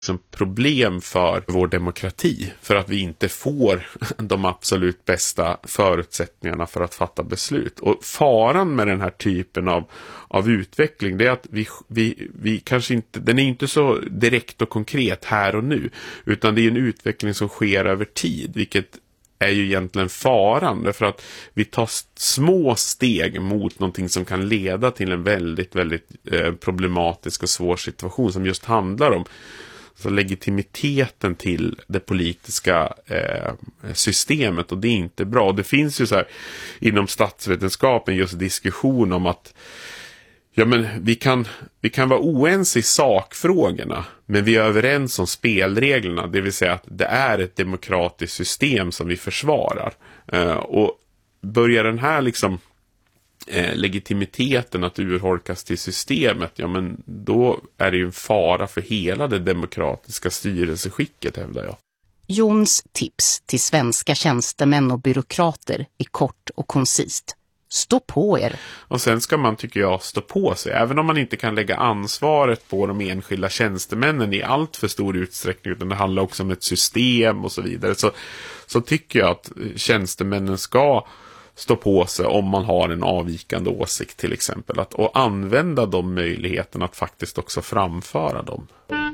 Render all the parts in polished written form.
som problem för vår demokrati, för att vi inte får de absolut bästa förutsättningarna för att fatta beslut. Och faran med den här typen av utveckling, det är att vi kanske inte, den är inte så direkt och konkret här och nu, utan det är en utveckling som sker över tid, vilket är ju egentligen faran, därför att vi tar små steg mot någonting som kan leda till en väldigt, väldigt problematisk och svår situation som just handlar om så legitimiteten till det politiska systemet, och det är inte bra. Och det finns ju så här inom statsvetenskapen just diskussion om att men vi kan vara oense i sakfrågorna, men vi är överens om spelreglerna, det vill säga att det är ett demokratiskt system som vi försvarar. Och börjar den här liksom legitimiteten att urholkas till systemet, men då är det ju en fara för hela det demokratiska styrelseskicket, hävdar jag. Jons tips till svenska tjänstemän och byråkrater är kort och koncist. Stå på er. Och sen ska man, tycker jag, stå på sig. Även om man inte kan lägga ansvaret på de enskilda tjänstemännen i allt för stor utsträckning, utan det handlar också om ett system och så vidare, så tycker jag att tjänstemännen ska stå på sig om man har en avvikande åsikt till exempel. Och använda de möjligheterna att faktiskt också framföra dem.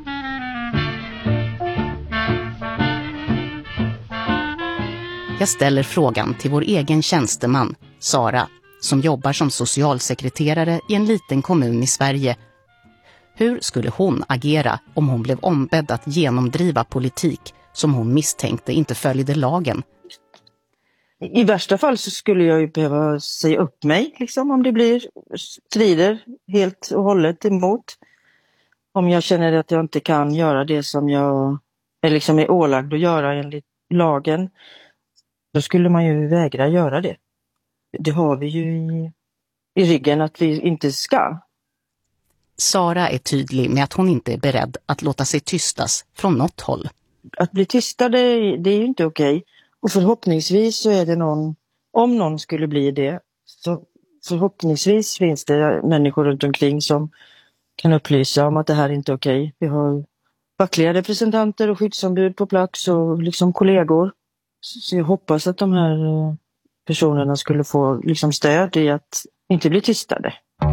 Jag ställer frågan till vår egen tjänsteman, Sara, som jobbar som socialsekreterare i en liten kommun i Sverige. Hur skulle hon agera om hon blev ombedd att genomdriva politik som hon misstänkte inte följde lagen? I värsta fall så skulle jag ju behöva säga upp mig, liksom, om det blir strider helt och hållet emot. Om jag känner att jag inte kan göra det som jag är ålagd att göra enligt lagen, då skulle man ju vägra göra det. Det har vi ju i ryggen att vi inte ska. Sara är tydlig med att hon inte är beredd att låta sig tystas från något håll. Att bli tystade, det är ju inte okej. Och förhoppningsvis så är det om någon skulle bli det, så förhoppningsvis finns det människor runt omkring som kan upplysa om att det här inte är okej. Vi har fackliga representanter och skyddsombud på plats och liksom kollegor. Så jag hoppas att de här personerna skulle få stöd i att inte bli tystade.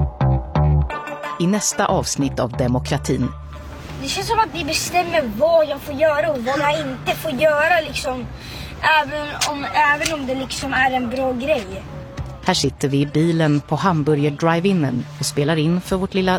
I nästa avsnitt av Demokratin. Det känns som att ni bestämmer vad jag får göra och vad jag inte får göra, även om det är en bra grej. Här sitter vi i bilen på Hamburger Drive-Inen och spelar in för vårt lilla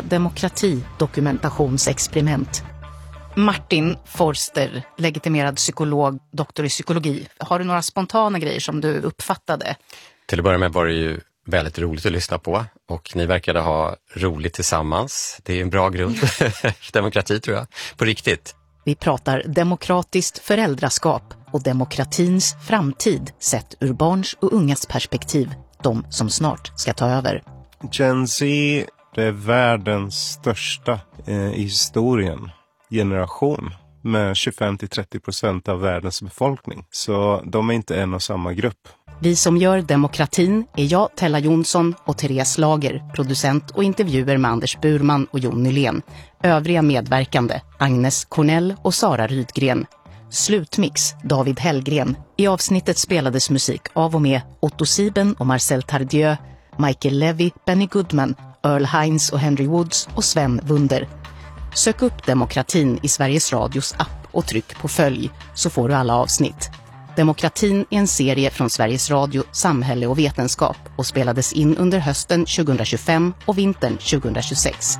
demokrati-dokumentationsexperiment. Martin Forster, legitimerad psykolog, doktor i psykologi. Har du några spontana grejer som du uppfattade? Till att börja med var det ju väldigt roligt att lyssna på, och ni verkade ha roligt tillsammans. Det är en bra grund för demokrati, tror jag. På riktigt. Vi pratar demokratiskt föräldraskap och demokratins framtid sett ur barns och ungas perspektiv. De som snart ska ta över. Gen Z, det är världens största i historien generation med 25-30% av världens befolkning. Så de är inte en och samma grupp. Vi som gör Demokratin är jag, Tella Jonsson, och Therese Lager, producent och intervjuer med Anders Burman och Jon Nylén. Övriga medverkande, Agnes Cornell och Sara Rydgren. Slutmix, David Hellgren. I avsnittet spelades musik av och med Otto Sieben och Marcel Tardieu, Michael Levy, Benny Goodman, Earl Hines och Henry Woods och Sven Wunder. Sök upp Demokratin i Sveriges Radios app och tryck på följ, så får du alla avsnitt. Demokratin är en serie från Sveriges Radio, Samhälle och Vetenskap och spelades in under hösten 2025 och vintern 2026.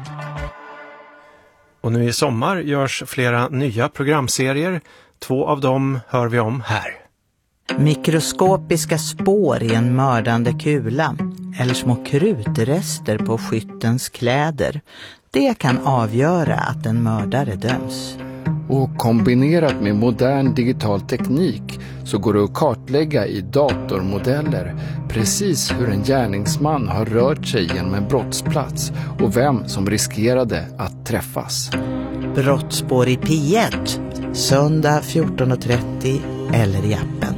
Och nu i sommar görs flera nya programserier. 2 av dem hör vi om här. Mikroskopiska spår i en mördande kula eller små krutrester på skyttens kläder. Det kan avgöra att en mördare döms. Och kombinerat med modern digital teknik så går det att kartlägga i datormodeller precis hur en gärningsman har rört sig genom en brottsplats och vem som riskerade att träffas. Brottsspår i P1, söndag 14.30 eller i appen.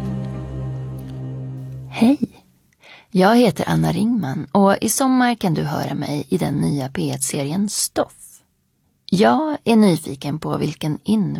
Hej, jag heter Anna Ringman och i sommar kan du höra mig i den nya P1-serien Stoff. Jag är nyfiken på vilken